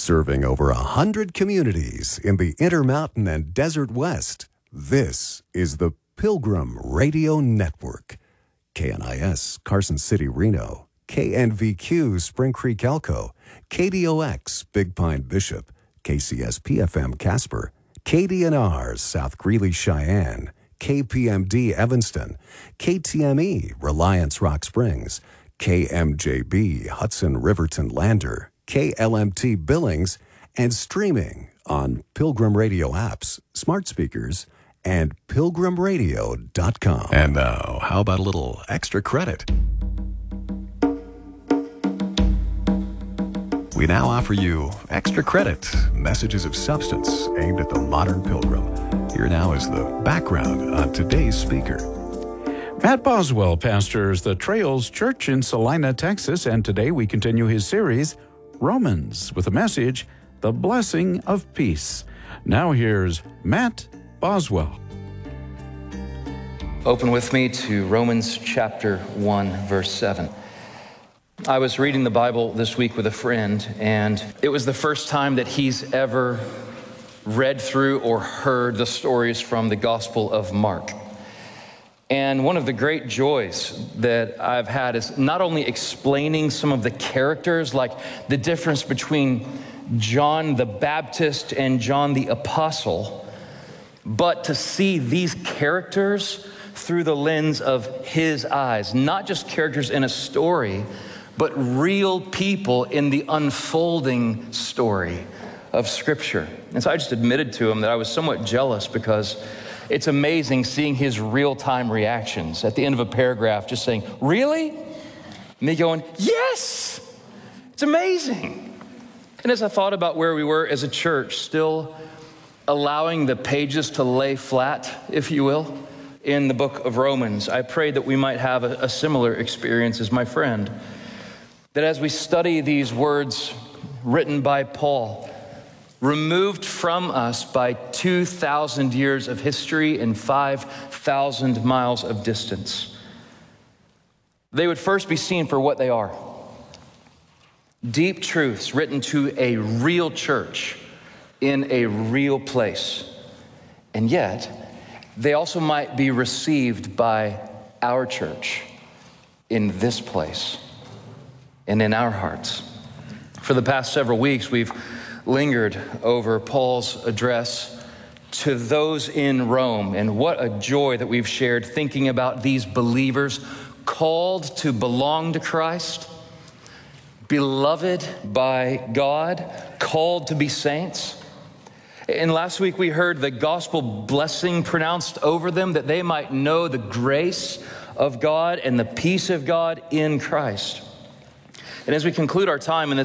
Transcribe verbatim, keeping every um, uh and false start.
Serving over a hundred communities in the Intermountain and Desert West, this is the Pilgrim Radio Network. K N I S, Carson City, Reno. K N V Q, Spring Creek, Elko. K D O X, Big Pine, Bishop. K C S P F M, Casper. K D N R, South Greeley, Cheyenne. K P M D, Evanston. K T M E, Reliance, Rock Springs. K M J B, Hudson, Riverton, Lander. K L M T, Billings. And streaming on Pilgrim Radio apps, smart speakers, and pilgrim radio dot com. And now, how about a little extra credit? We now offer you Extra Credit, messages of substance aimed at the modern pilgrim. Here now is the background on today's speaker. Matt Boswell pastors the Trails Church in Salina, Texas, and today we continue his series, Romans, with a message, The Blessing of Peace. Now here's Matt Boswell. Open with me to Romans chapter one, verse seven. I was reading the Bible this week with a friend, and it was the first time that he's ever read through or heard the stories from the Gospel of Mark. And one of the great joys that I've had is not only explaining some of the characters, like the difference between John the Baptist and John the Apostle, but to see these characters through the lens of his eyes, not just characters in a story, but real people in the unfolding story of Scripture. And so I just admitted to him that I was somewhat jealous because it's amazing seeing his real-time reactions at the end of a paragraph, just saying, "Really?" Me going, "Yes!" It's amazing. And as I thought about where we were as a church, still allowing the pages to lay flat, if you will, in the book of Romans, I prayed that we might have a, a similar experience as my friend. That as we study these words written by Paul, removed from us by two thousand years of history and five thousand miles of distance, they would first be seen for what they are. Deep truths written to a real church in a real place. And yet, they also might be received by our church in this place and in our hearts. For the past several weeks, we've lingered over Paul's address to those in Rome, and what a joy that we've shared thinking about these believers called to belong to Christ, beloved by God, called to be saints. And last week we heard the gospel blessing pronounced over them that they might know the grace of God and the peace of God in Christ. And as we conclude our time in this